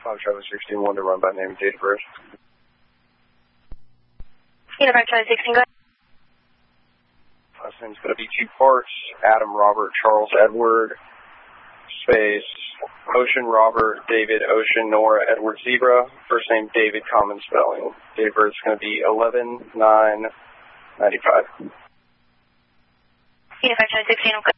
5 Travis 16, to run by name and date of birth. Uniform Charlie 16, go ahead. Last name's going to be 2 parts. Adam Robert Charles Edward, space, Ocean Robert David Ocean Nora Edward Zebra. First name David, common spelling. Date of birth is going to be 11/9/95. Uniform Charlie 16, okay.